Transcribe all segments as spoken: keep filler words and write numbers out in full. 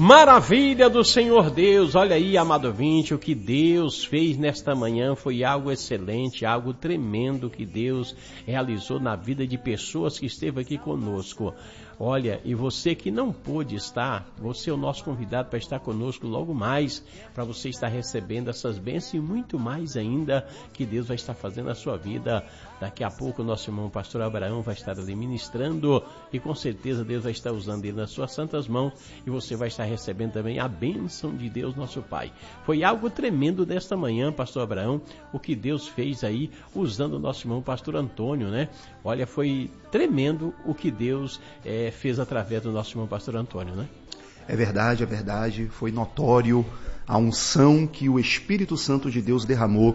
Maravilha do Senhor Deus, olha aí, amado ouvinte, o que Deus fez nesta manhã foi algo excelente, algo tremendo que Deus realizou na vida de pessoas que esteve aqui conosco. Olha, e você que não pôde estar, você é o nosso convidado para estar conosco logo mais, para você estar recebendo essas bênçãos e muito mais ainda que Deus vai estar fazendo na sua vida. Daqui a pouco o nosso irmão pastor Abraão vai estar ali ministrando e com certeza Deus vai estar usando ele nas suas santas mãos e você vai estar recebendo também a bênção de Deus nosso Pai. Foi algo tremendo nesta manhã, pastor Abraão, o que Deus fez aí usando o nosso irmão pastor Antônio, né? Olha, foi tremendo o que Deus é, fez através do nosso irmão pastor Antônio, né? É verdade, é verdade, foi notório a unção que o Espírito Santo de Deus derramou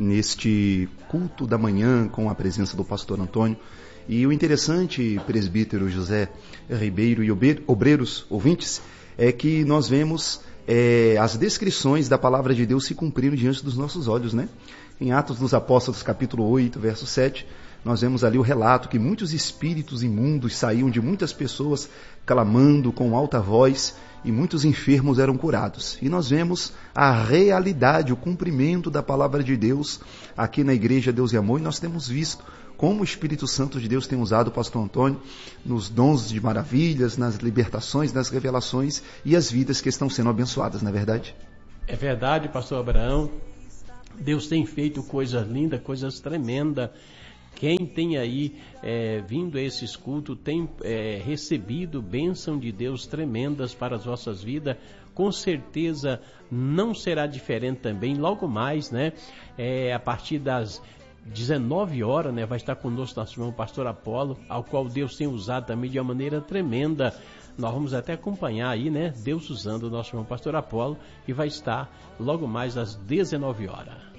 neste culto da manhã com a presença do pastor Antônio. E o interessante, presbítero José Ribeiro e obreiros ouvintes, é que nós vemos é, as descrições da palavra de Deus se cumprindo diante dos nossos olhos, né? Em Atos dos Apóstolos, capítulo oito, verso sete, nós vemos ali o relato que muitos espíritos imundos saíam de muitas pessoas clamando com alta voz e muitos enfermos eram curados. E nós vemos a realidade, o cumprimento da palavra de Deus aqui na Igreja Deus e Amor, e nós temos visto como o Espírito Santo de Deus tem usado o pastor Antônio nos dons de maravilhas, nas libertações, nas revelações e as vidas que estão sendo abençoadas, não é verdade? É verdade, pastor Abraão. Deus tem feito coisas lindas, coisas tremendas. Quem tem aí é, vindo a esses cultos tem é, recebido bênção de Deus tremendas para as vossas vidas. Com certeza não será diferente também. Logo mais, né? É, a partir das dezenove horas, né? Vai estar conosco nosso irmão pastor Apolo, ao qual Deus tem usado também de uma maneira tremenda. Nós vamos até acompanhar aí, né? Deus usando o nosso irmão pastor Apolo, que vai estar logo mais às dezenove horas.